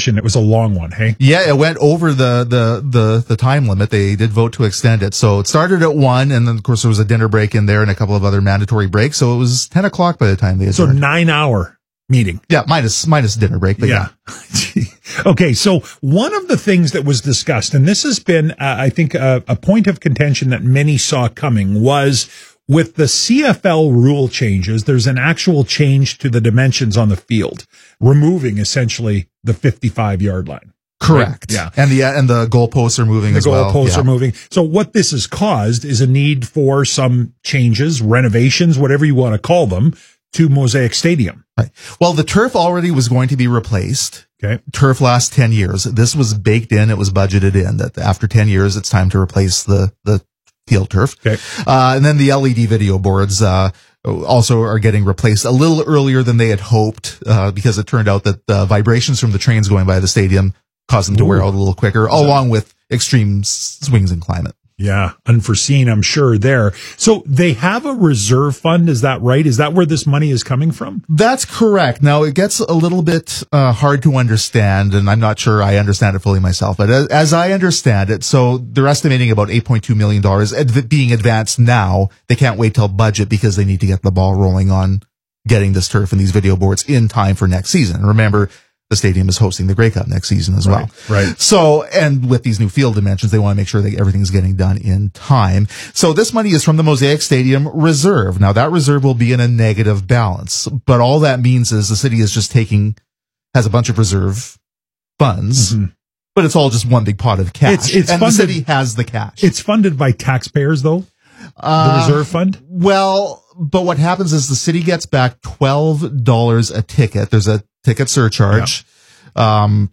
session. It was a long one, hey? Yeah, it went over the time limit. They did vote to extend it. So it started at 1, and then, of course, there was a dinner break in there and a couple of other mandatory breaks. So it was 10 o'clock by the time they adjourned. So 9-hour meeting. Yeah, minus dinner break. But yeah. Okay, so one of the things that was discussed, and this has been, I think, a point of contention that many saw coming, was with the CFL rule changes, there's an actual change to the dimensions on the field, removing essentially the 55-yard line. Correct. Right? Yeah. And the goalposts are moving as well. The goalposts are moving. So what this has caused is a need for some changes, renovations, whatever you want to call them, to Mosaic Stadium. Right. Well, the turf already was going to be replaced. Okay. Turf lasts 10 years. This was baked in. It was budgeted in that after 10 years, it's time to replace the field turf. Okay. And then the LED video boards, also are getting replaced a little earlier than they had hoped, because it turned out that the vibrations from the trains going by the stadium caused them to wear out a little quicker, along with extreme swings in climate. Yeah, unforeseen, I'm sure, there. So they have a reserve fund, is that right? Is that where this money is coming from? That's correct. Now, it gets a little bit hard to understand, and I'm not sure I understand it fully myself, but as I understand it, so they're estimating about $8.2 million being advanced now. They can't wait till budget because they need to get the ball rolling on getting this turf and these video boards in time for next season. Remember, the stadium is hosting the Grey Cup next season as well. Right. So, and with these new field dimensions, they want to make sure that everything's getting done in time. So this money is from the Mosaic Stadium reserve. Now that reserve will be in a negative balance, but all that means is the city is just has a bunch of reserve funds, but it's all just one big pot of cash. It's and funded, the city has the cash. It's funded by taxpayers though? The reserve fund? Well, but what happens is the city gets back $12 a ticket. There's a ticket surcharge. Yeah.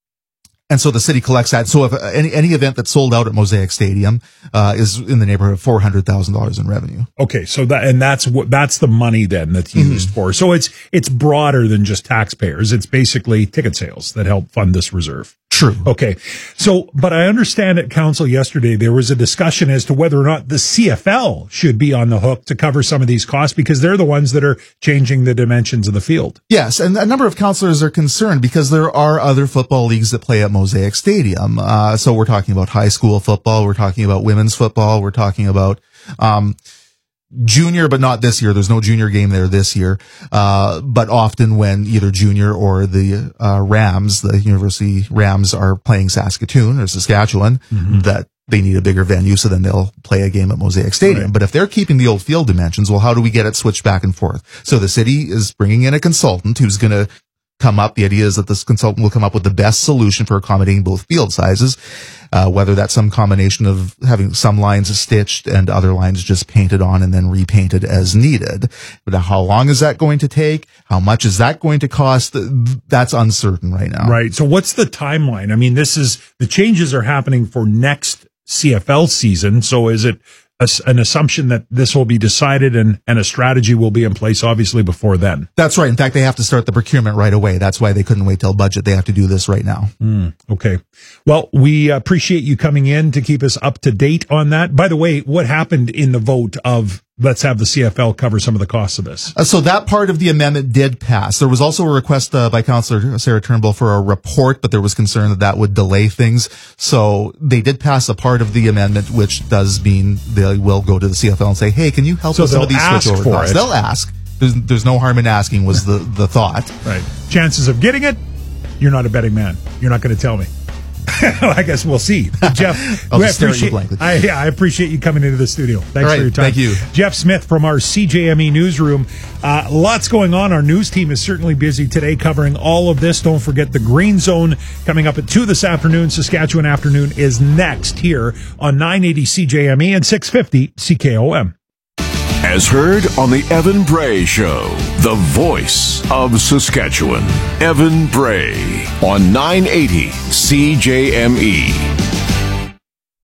And so the city collects that. So if any event that's sold out at Mosaic Stadium, is in the neighborhood of $400,000 in revenue. Okay. So that's the money then that's used for. So it's broader than just taxpayers. It's basically ticket sales that help fund this reserve. True. Okay. So, but I understand at council yesterday, there was a discussion as to whether or not the CFL should be on the hook to cover some of these costs because they're the ones that are changing the dimensions of the field. Yes. And a number of councillors are concerned because there are other football leagues that play at Mosaic Stadium. So we're talking about high school football. We're talking about women's football. We're talking about, junior, but not this year. There's no junior game there this year. But often when either junior or the Rams, the University Rams, are playing Saskatoon or Saskatchewan, that they need a bigger venue, so then they'll play a game at Mosaic Stadium. Right. But if they're keeping the old field dimensions, well, how do we get it switched back and forth? So the city is bringing in a consultant who's going to come up. The idea is that this consultant will come up with the best solution for accommodating both field sizes, whether that's some combination of having some lines stitched and other lines just painted on and then repainted as needed. But how long is that going to take? How much is that going to cost? That's uncertain right now. Right. So what's the timeline? I mean, the changes are happening for next CFL season. So is it an assumption that this will be decided and a strategy will be in place, obviously, before then? That's right. In fact, they have to start the procurement right away. That's why they couldn't wait till budget. They have to do this right now. Okay. Well, we appreciate you coming in to keep us up to date on that. By the way, what happened in the vote of let's have the CFL cover some of the costs of this? So that part of the amendment did pass. There was also a request by Councillor Sarah Turnbull for a report, but there was concern that would delay things. So they did pass a part of the amendment, which does mean they will go to the CFL and say, hey, can you help with some of these switchover costs? They'll ask. There's no harm in asking was the thought. Right. Chances of getting it, you're not a betting man. You're not going to tell me. I guess we'll see. Jeff, I appreciate you coming into the studio. Thanks for your time. Thank you. Jeff Smith from our CJME newsroom. Lots going on. Our news team is certainly busy today covering all of this. Don't forget the Green Zone coming up at 2 this afternoon. Saskatchewan Afternoon is next here on 980 CJME and 650 CKOM. As heard on the Evan Bray Show, the voice of Saskatchewan. Evan Bray on 980 CJME.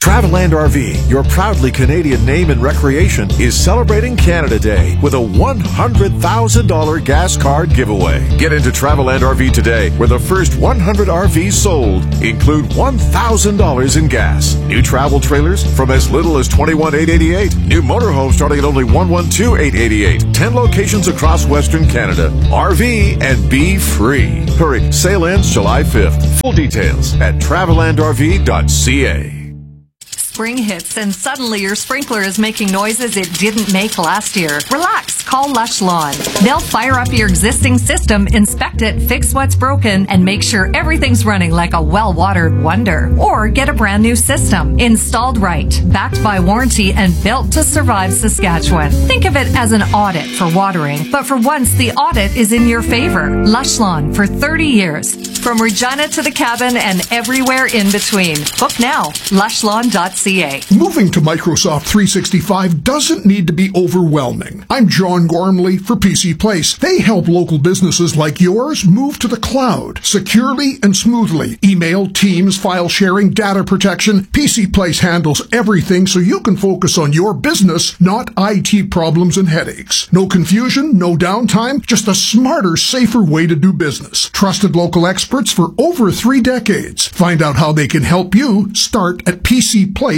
Travelland RV, your proudly Canadian name in recreation, is celebrating Canada Day with a $100,000 gas card giveaway. Get into Travelland RV today, where the first 100 RVs sold include $1,000 in gas. New travel trailers from as little as $21,888. New motorhomes starting at only $112,888. 10 locations across Western Canada. RV and be free. Hurry, sale ends July 5th. Full details at travelandrv.ca. Spring hits and suddenly your sprinkler is making noises it didn't make last year. Relax. Call Lush Lawn. They'll fire up your existing system, inspect it, fix what's broken, and make sure everything's running like a well-watered wonder. Or get a brand new system. Installed right, backed by warranty, and built to survive Saskatchewan. Think of it as an audit for watering, but for once the audit is in your favor. Lush Lawn for 30 years. From Regina to the cabin and everywhere in between. Book now. Lushlawn.ca. Moving to Microsoft 365 doesn't need to be overwhelming. I'm John Gormley for PC Place. They help local businesses like yours move to the cloud securely and smoothly. Email, Teams, file sharing, data protection. PC Place handles everything so you can focus on your business, not IT problems and headaches. No confusion, no downtime, just a smarter, safer way to do business. Trusted local experts for over 3 decades. Find out how they can help you. Start at PCPlace.ca.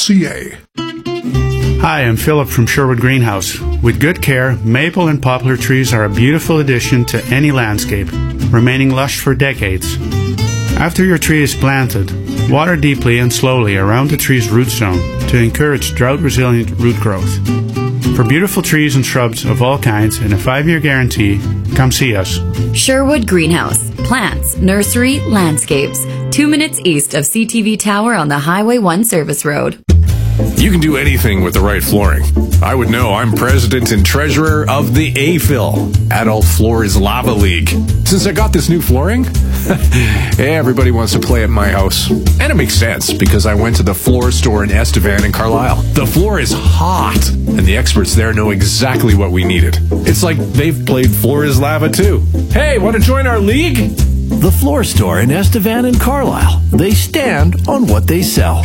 Hi, I'm Philip from Sherwood Greenhouse. With good care, maple and poplar trees are a beautiful addition to any landscape, remaining lush for decades. After your tree is planted, water deeply and slowly around the tree's root zone to encourage drought-resilient root growth. For beautiful trees and shrubs of all kinds and a 5-year guarantee, come see us. Sherwood Greenhouse. Plants, nursery, landscapes. 2 minutes east of CTV Tower on the Highway 1 service road. You can do anything with the right flooring. I would know. I'm president and treasurer of the AFIL, Adult Floors Lava League. Since I got this new flooring, everybody wants to play at my house. And it makes sense, because I went to the floor store in Estevan and Carlisle. The floor is hot, and the experts there know exactly what we needed. It's like they've played Floor is Lava too. Hey, want to join our league? The floor store in Estevan and Carlisle. They stand on what they sell.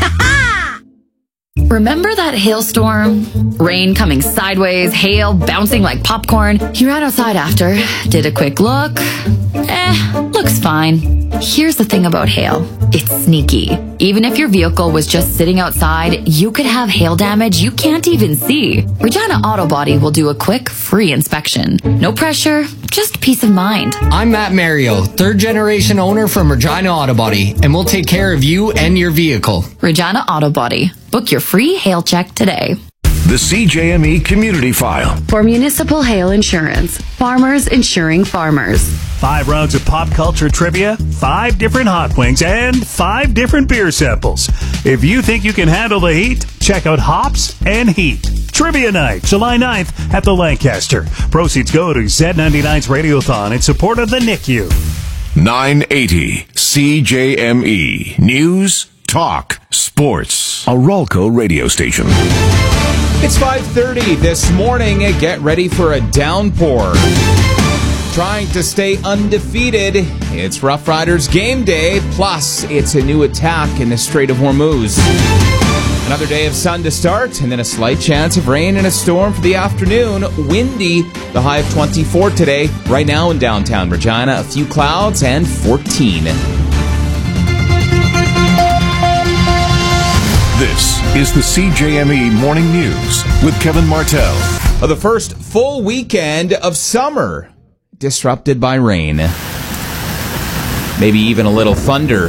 Remember that hailstorm? Rain coming sideways, hail bouncing like popcorn. You ran outside after, did a quick look. Looks fine. Here's the thing about hail. It's sneaky. Even if your vehicle was just sitting outside, you could have hail damage you can't even see. Regina Auto Body will do a quick, free inspection. No pressure, just peace of mind. I'm Matt Mario, 3rd generation owner from Regina Auto Body, and we'll take care of you and your vehicle. Regina Auto Body. Book your free hail check today. The CJME Community File. For municipal hail insurance, farmers insuring farmers. 5 rounds of pop culture trivia, 5 different hot wings, and 5 different beer samples. If you think you can handle the heat, check out Hops and Heat. Trivia Night, July 9th at the Lancaster. Proceeds go to Z99's Radiothon in support of the NICU. 980 CJME. News, talk, sports. A Ralco radio station. It's 5:30 this morning. Get ready for a downpour. Trying to stay undefeated. It's Rough Riders game day. Plus, it's a new attack in the Strait of Hormuz. Another day of sun to start, and then a slight chance of rain and a storm for the afternoon. Windy, the high of 24 today. Right now in downtown Regina, a few clouds and 14. This is the CJME Morning News with Kevin Martell. The first full weekend of summer disrupted by rain. Maybe even a little thunder.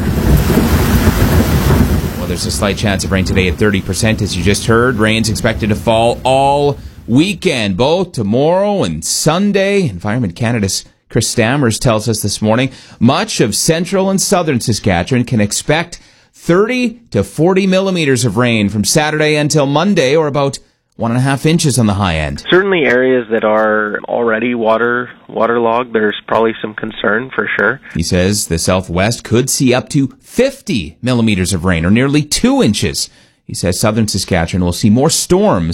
Well, there's a slight chance of rain today at 30%, as you just heard. Rain's expected to fall all weekend, both tomorrow and Sunday. Environment Canada's Chris Stammers tells us this morning much of central and southern Saskatchewan can expect 30 to 40 millimeters of rain from Saturday until Monday, or about 1.5 inches on the high end. Certainly areas that are already waterlogged, there's probably some concern for sure. He says the southwest could see up to 50 millimeters of rain, or nearly 2 inches. He says southern Saskatchewan will see more storms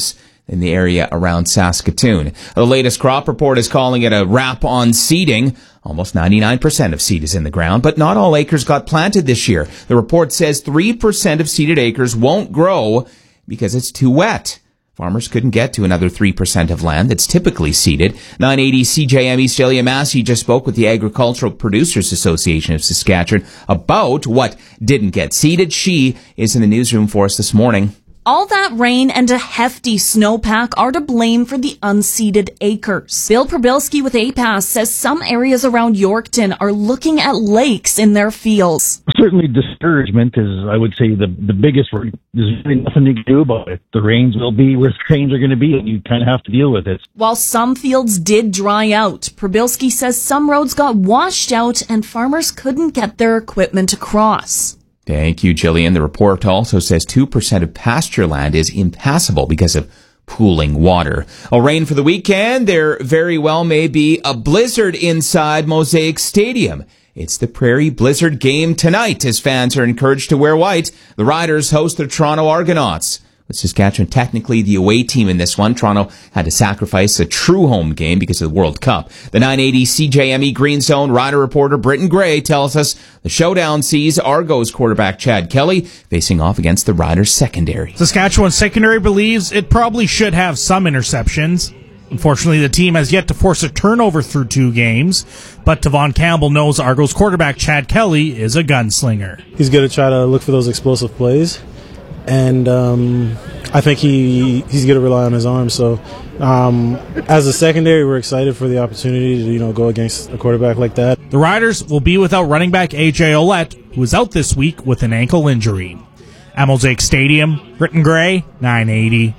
in the area around Saskatoon. The latest crop report is calling it a wrap on seeding. Almost 99% of seed is in the ground, but not all acres got planted this year. The report says 3% of seeded acres won't grow because it's too wet. Farmers couldn't get to another 3% of land that's typically seeded. 980 CJME's Celia Massey just spoke with the Agricultural Producers Association of Saskatchewan about what didn't get seeded. She is in the newsroom for us this morning. All that rain and a hefty snowpack are to blame for the unseeded acres. Bill Probilski with APAS says some areas around Yorkton are looking at lakes in their fields. Certainly discouragement is, I would say, the biggest word. There's really nothing you can do about it. The rains will be where the rains are going to be, and you kind of have to deal with it. While some fields did dry out, Probilski says some roads got washed out and farmers couldn't get their equipment across. Thank you, Jillian. The report also says 2% of pasture land is impassable because of pooling water. Rain for the weekend. There very well may be a blizzard inside Mosaic Stadium. It's the Prairie Blizzard game tonight as fans are encouraged to wear white. The Riders host the Toronto Argonauts. With Saskatchewan technically the away team in this one, Toronto had to sacrifice a true home game because of the World Cup. The 980 CJME Green Zone Rider reporter Britton Gray tells us the showdown sees Argos quarterback Chad Kelly facing off against the Riders secondary. Saskatchewan secondary believes it probably should have some interceptions. Unfortunately, the team has yet to force a turnover through 2 games, but Tavon Campbell knows Argos quarterback Chad Kelly is a gunslinger. He's going to try to look for those explosive plays. And I think he's going to rely on his arm. So as a secondary, we're excited for the opportunity to go against a quarterback like that. The Riders will be without running back AJ Ouellette, who is out this week with an ankle injury. At Mosaic Stadium, Britton Gray, 980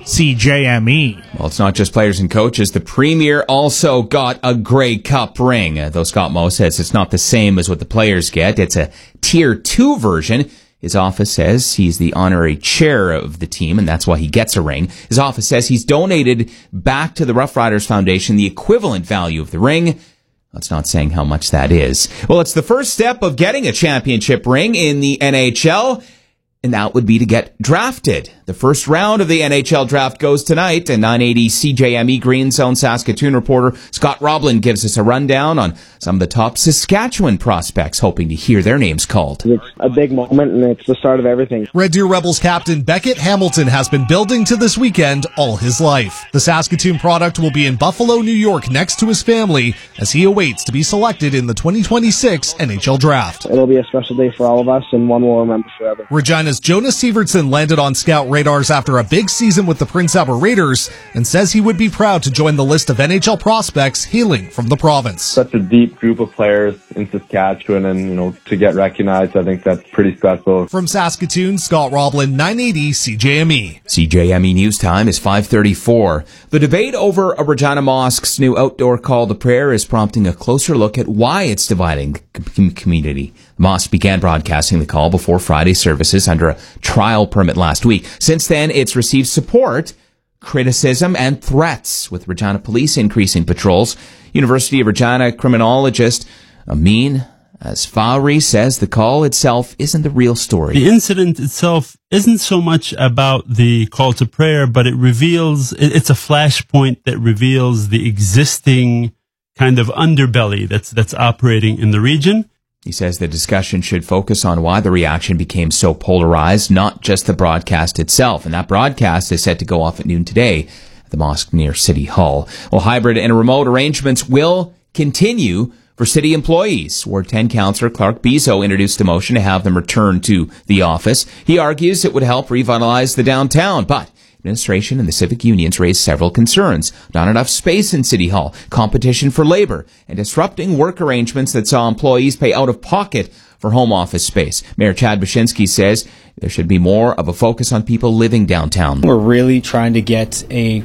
CJME. Well, it's not just players and coaches. The Premier also got a Grey Cup ring. Though Scott Moe says it's not the same as what the players get. It's a Tier 2 version. His office says he's the honorary chair of the team, and that's why he gets a ring. His office says he's donated back to the Rough Riders Foundation the equivalent value of the ring. That's not saying how much that is. Well, it's the first step of getting a championship ring in the NHL, and that would be to get drafted. The first round of the NHL draft goes tonight, and 980 CJME Green Zone Saskatoon reporter Scott Roblin gives us a rundown on some of the top Saskatchewan prospects hoping to hear their names called. It's a big moment, and it's the start of everything. Red Deer Rebels captain Beckett Hamilton has been building to this weekend all his life. The Saskatoon product will be in Buffalo, New York next to his family as he awaits to be selected in the 2026 NHL draft. It'll be a special day for all of us, and one we'll remember forever. Regina's Jonas Sievertson landed on scout radars after a big season with the Prince Albert Raiders and says he would be proud to join the list of NHL prospects hailing from the province. Such a deep group of players in Saskatchewan, and to get recognized, I think that's pretty special. From Saskatoon, Scott Roblin, 980 CJME. CJME News Time is 5:34. The debate over a Regina Mosque's new outdoor call to prayer is prompting a closer look at why it's dividing the community. The mosque began broadcasting the call before Friday services under a trial permit last week. Since then, it's received support, criticism, and threats, with Regina Police increasing patrols. University of Regina criminologist Amin Asfauri says the call itself isn't the real story. The incident itself isn't so much about the call to prayer, but it's a flashpoint that reveals the existing kind of underbelly that's operating in the region. He says the discussion should focus on why the reaction became so polarized, not just the broadcast itself. And that broadcast is set to go off at noon today at the mosque near City Hall. Well, hybrid and remote arrangements will continue for city employees. Ward 10 Councillor Clark Bizo introduced a motion to have them return to the office. He argues it would help revitalize the downtown, but administration and the civic unions raised several concerns. Not enough space in City Hall, competition for labor, and disrupting work arrangements that saw employees pay out of pocket for home office space. Mayor Chad Baczynski says there should be more of a focus on people living downtown. We're really trying to get a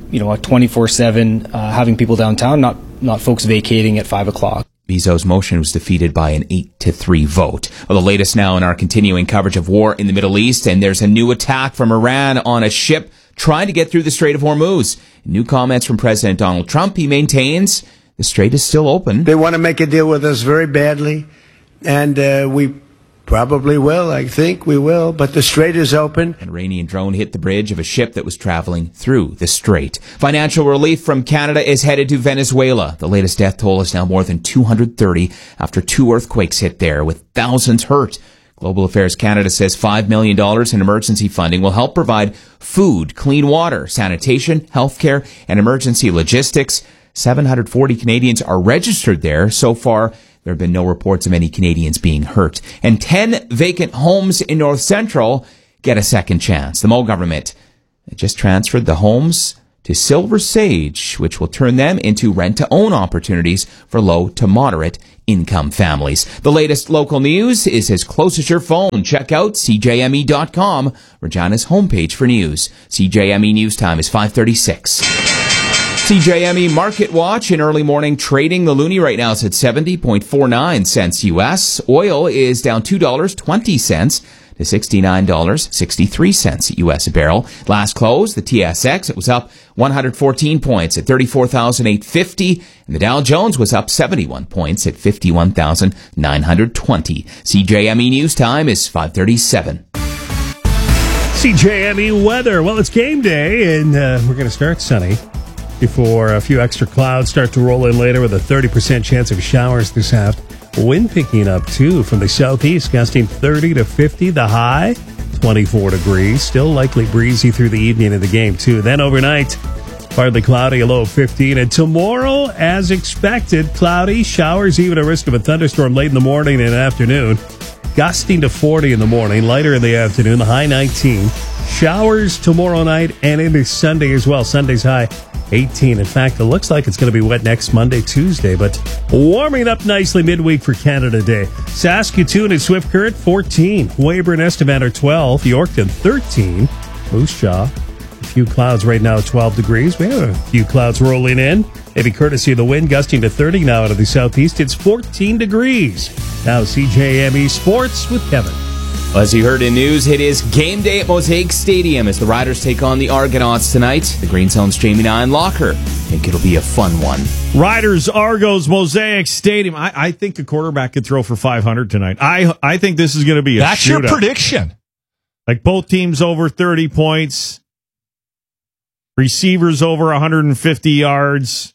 24/7 having people downtown, not folks vacating at 5 o'clock. Bizo's motion was defeated by an 8-3 vote. Well, the latest now in our continuing coverage of war in the Middle East, and there's a new attack from Iran on a ship trying to get through the Strait of Hormuz. New comments from President Donald Trump. He maintains the strait is still open. They want to make a deal with us very badly, and we probably will. I think we will, but the strait is open. An Iranian drone hit the bridge of a ship that was traveling through the strait. Financial relief from Canada is headed to Venezuela. The latest death toll is now more than 230 after 2 earthquakes hit there, with thousands hurt. Global Affairs Canada says $5 million in emergency funding will help provide food, clean water, sanitation, healthcare, and emergency logistics. 740 Canadians are registered there. So far, there have been no reports of any Canadians being hurt. And 10 vacant homes in North Central get a second chance. The Moe government just transferred the homes to Silver Sage, which will turn them into rent-to-own opportunities for low to moderate income families. The latest local news is as close as your phone. Check out CJME.com, Regina's homepage for news. CJME News Time is 5:36. CJME Market Watch in early morning trading. The loonie right now is at 70.49 cents U.S. Oil is down $2.20 to $69.63 U.S. a barrel. Last close, the TSX, it was up 114 points at 34,850, and the Dow Jones was up 71 points at 51,920. CJME News Time is 5:37. CJME weather. Well, it's game day, and we're going to start sunny before a few extra clouds start to roll in later with a 30% chance of showers this afternoon. Wind picking up, too, from the southeast, gusting 30 to 50. The high, 24 degrees. Still likely breezy through the evening of the game, too. Then overnight, partly cloudy, a low of 15. And tomorrow, as expected, cloudy, showers, even a risk of a thunderstorm late in the morning and afternoon. Gusting to 40 in the morning, lighter in the afternoon, the high 19. Showers tomorrow night and into Sunday as well. Sunday's high 18. In fact, it looks like it's going to be wet next Monday, Tuesday, but warming up nicely midweek for Canada Day. Saskatoon and Swift Current, 14. Weyburn and Estevan are 12. Yorkton, 13. Moose Jaw, a few clouds right now, 12 degrees. We have a few clouds rolling in. Maybe courtesy of the wind, gusting to 30 now out of the southeast. It's 14 degrees. Now CJME Sports with Kevin. As you heard in news, it is game day at Mosaic Stadium as the Riders take on the Argonauts tonight. The Green Zone's Jamie Nyan Locker. I think it'll be a fun one. Riders, Argos, Mosaic Stadium. I think a quarterback could throw for 500 tonight. I think this is going to be a That's shootout. Your prediction. Like both teams over 30 points. Receivers over 150 yards.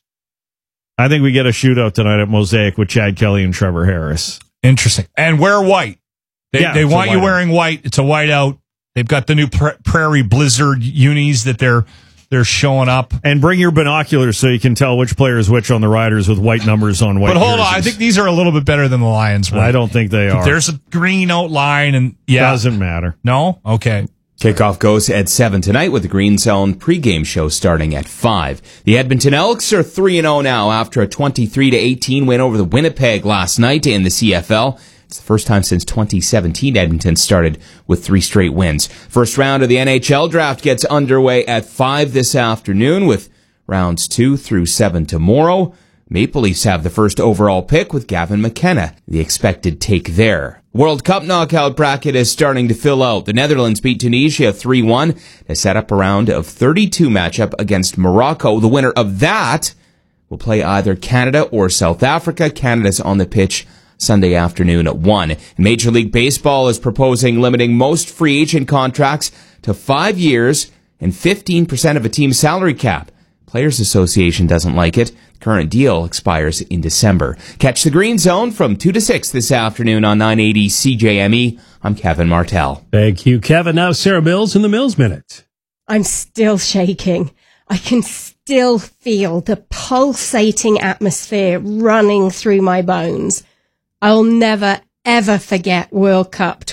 I think we get a shootout tonight at Mosaic with Chad Kelly and Trevor Harris. Interesting. And wear white. They want you wearing white. It's a white out. They've got the new Prairie Blizzard unis that they're showing up. And bring your binoculars so you can tell which player is which on the Riders with white numbers on white. But hold jerseys. on, I think these are a little bit better than the Lions. I don't think they are. There's a green outline, and doesn't matter. No, okay. Kickoff goes at 7 tonight with the Green Zone pregame show starting at 5. The Edmonton Elks are 3-0 now after a 23-18 win over the Winnipeg last night in the CFL. It's the first time since 2017 Edmonton started with 3 straight wins. First round of the NHL draft gets underway at 5 this afternoon with rounds 2 through 7 tomorrow. Maple Leafs have the first overall pick with Gavin McKenna, the expected take there. World Cup knockout bracket is starting to fill out. The Netherlands beat Tunisia 3-1 to set up a round of 32 matchup against Morocco. The winner of that will play either Canada or South Africa. Canada's on the pitch Sunday afternoon at 1. Major League Baseball is proposing limiting most free agent contracts to 5 years and 15% of a team's salary cap. Players Association doesn't like it. The current deal expires in December. Catch the Green Zone from 2 to 6 this afternoon on 980 CJME. I'm Kevin Martell. Thank you, Kevin. Now Sarah Mills in the Mills Minute. I'm still shaking. I can still feel the pulsating atmosphere running through my bones. I'll never, ever forget World Cup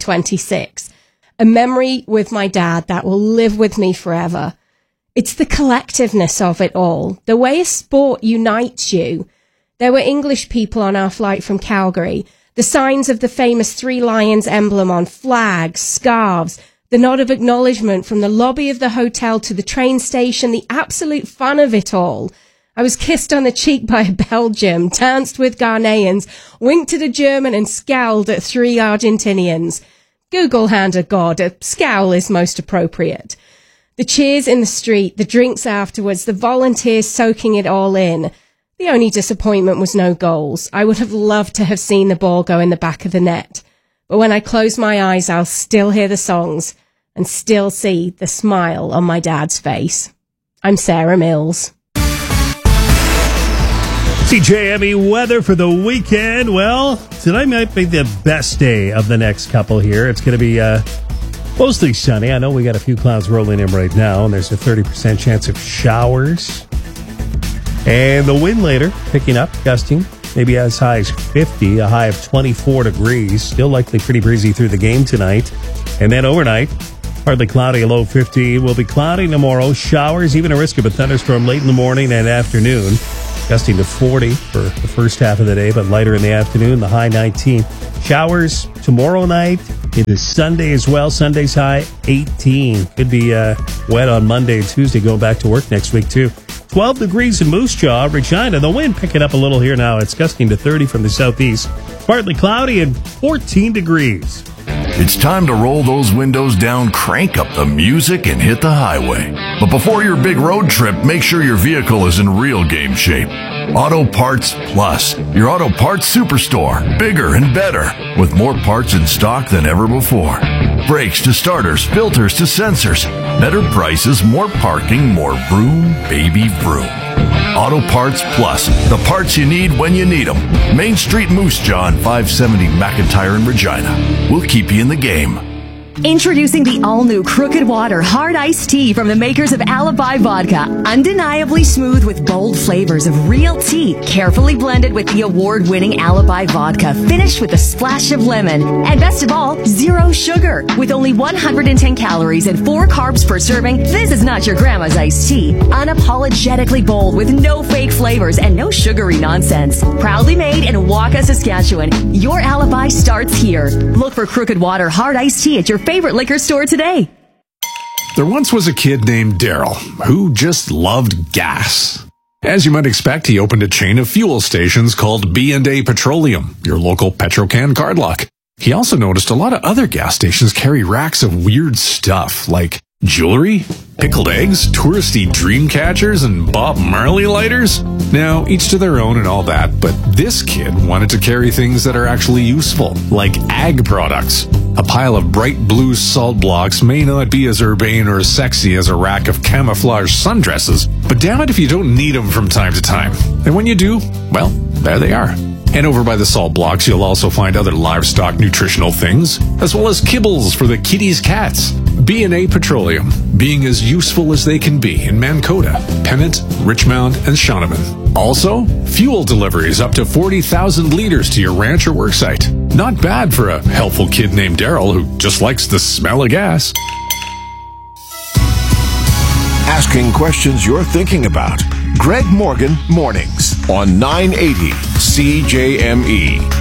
2026. A memory with my dad that will live with me forever. It's the collectiveness of it all, the way a sport unites you. There were English people on our flight from Calgary, the signs of the famous 3 Lions emblem on flags, scarves, the nod of acknowledgement from the lobby of the hotel to the train station, the absolute fun of it all. I was kissed on the cheek by a Belgian, danced with Ghanaians, winked at a German and scowled at 3 Argentinians. Google hand of God, a scowl is most appropriate. The cheers in the street, the drinks afterwards, the volunteers soaking it all in. The only disappointment was no goals. I would have loved to have seen the ball go in the back of the net. But when I close my eyes, I'll still hear the songs and still see the smile on my dad's face. I'm Sarah Mills. CJME weather for the weekend. Well, tonight might be the best day of the next couple here. It's going to be mostly sunny. I know we got a few clouds rolling in right now, and there's a 30% chance of showers. And the wind later picking up, gusting, maybe as high as 50, a high of 24 degrees. Still likely pretty breezy through the game tonight. And then overnight, partly cloudy, a low 50. Will be cloudy tomorrow. Showers, even a risk of a thunderstorm late in the morning and afternoon. Gusting to 40 for the first half of the day, but lighter in the afternoon, the high 19. Showers tomorrow night. It is Sunday as well. Sunday's high 18. Could be wet on Monday and Tuesday, going back to work next week too. 12 degrees in Moose Jaw, Regina. The wind picking up a little here now. It's gusting to 30 from the southeast. Partly cloudy and 14 degrees. It's time to roll those windows down, crank up the music, and hit the highway. But before your big road trip, make sure your vehicle is in real game shape. Auto Parts Plus, your auto parts superstore. Bigger and better, with more parts in stock than ever before. Brakes to starters, filters to sensors. Better prices, more parking, more vroom, baby vroom. Auto Parts Plus, the parts you need when you need them. Main Street, Moose Jaw, and 570 McIntyre in Regina. We'll keep you in the game. Introducing the all-new Crooked Water Hard Iced Tea from the makers of Alibi Vodka. Undeniably smooth with bold flavors of real tea, carefully blended with the award-winning Alibi Vodka, finished with a splash of lemon. And best of all, zero sugar. With only 110 calories and 4 carbs per serving, this is not your grandma's iced tea. Unapologetically bold with no fake flavors and no sugary nonsense. Proudly made in Waka, Saskatchewan. Your alibi starts here. Look for Crooked Water Hard Iced Tea at your favorite liquor store today. There once was a kid named Daryl who just loved gas. As you might expect, he opened a chain of fuel stations called B&A Petroleum, your local Petrocan card lock. He also noticed a lot of other gas stations carry racks of weird stuff like jewelry, pickled eggs, touristy dream catchers, and Bob Marley lighters. Now, each to their own and all that, but this kid wanted to carry things that are actually useful, like ag products. A pile of bright blue salt blocks may not be as urbane or as sexy as a rack of camouflage sundresses, but damn it if you don't need them from time to time. And when you do, well, there they are. And over by the salt blocks, you'll also find other livestock nutritional things, as well as kibbles for the kitties' cats. B&A Petroleum, being as useful as they can be in Mankota, Pennant, Richmond, and Shaunavon. Also, fuel deliveries up to 40,000 liters to your ranch or worksite. Not bad for a helpful kid named Daryl who just likes the smell of gas. Asking questions you're thinking about. Greg Morgan Mornings on 980 CJME.